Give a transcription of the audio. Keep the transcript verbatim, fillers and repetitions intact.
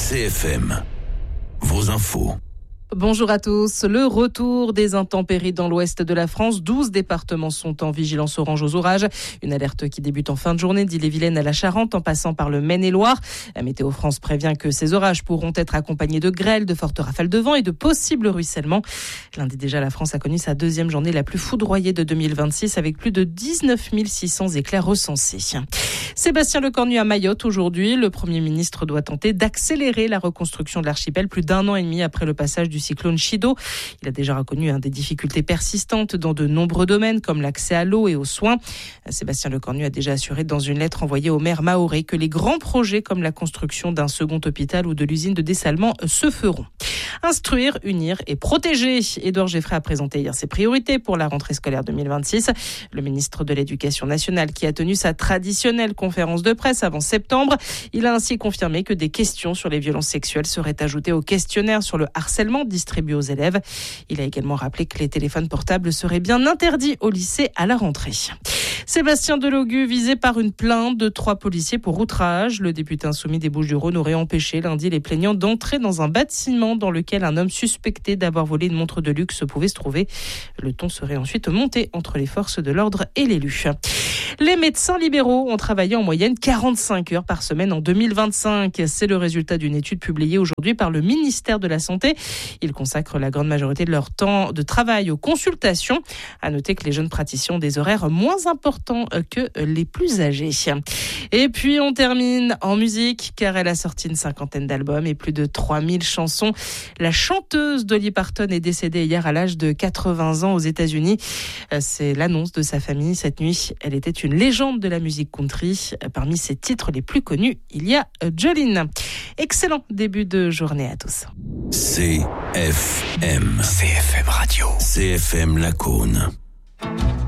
C F M, vos infos. Bonjour à tous. Le retour des intempéries dans l'ouest de la France. douze départements sont en vigilance orange aux orages. Une alerte qui débute en fin de journée d'Ille-et-Vilaine à la Charente en passant par le Maine-et-Loire. La Météo France prévient que ces orages pourront être accompagnés de grêles, de fortes rafales de vent et de possibles ruissellements. Lundi déjà, la France a connu sa deuxième journée la plus foudroyée de deux mille vingt-six avec plus de dix-neuf mille six cents éclairs recensés. Sébastien Lecornu à Mayotte aujourd'hui. Le Premier ministre doit tenter d'accélérer la reconstruction de l'archipel plus d'un an et demi après le passage du cyclone Chido. Il a déjà reconnu hein, des difficultés persistantes dans de nombreux domaines comme l'accès à l'eau et aux soins. Sébastien Lecornu a déjà assuré dans une lettre envoyée au maire mahorais que les grands projets comme la construction d'un second hôpital ou de l'usine de dessalement se feront. Instruire, unir et protéger. Édouard Geffray a présenté hier ses priorités pour la rentrée scolaire deux mille vingt-six. Le ministre de l'Éducation nationale qui a tenu sa traditionnelle conférence de presse avant septembre. Il a ainsi confirmé que des questions sur les violences sexuelles seraient ajoutées au questionnaire sur le harcèlement distribué aux élèves. Il a également rappelé que les téléphones portables seraient bien interdits au lycée à la rentrée. Sébastien Delogu visé par une plainte de trois policiers pour outrage. Le député insoumis des Bouches-du-Rhône aurait empêché lundi les plaignants d'entrer dans un bâtiment dans lequel un homme suspecté d'avoir volé une montre de luxe pouvait se trouver. Le ton serait ensuite monté entre les forces de l'ordre et l'élu. Les médecins libéraux ont travaillé en moyenne quarante-cinq heures par semaine en deux mille vingt-cinq. C'est le résultat d'une étude publiée aujourd'hui par le ministère de la Santé. Ils consacrent la grande majorité de leur temps de travail aux consultations. À noter que les jeunes praticiens ont des horaires moins importants que les plus âgés. Et puis on termine en musique car elle a sorti une cinquantaine d'albums et plus de trois mille chansons. La chanteuse Dolly Parton est décédée hier à l'âge de quatre-vingts ans aux États-Unis. C'est l'annonce de sa famille cette nuit. Elle était une légende de la musique country. Parmi ses titres les plus connus, il y a Jolene. Excellent début de journée à tous. C F M. C F M Radio. C F M Lacaune.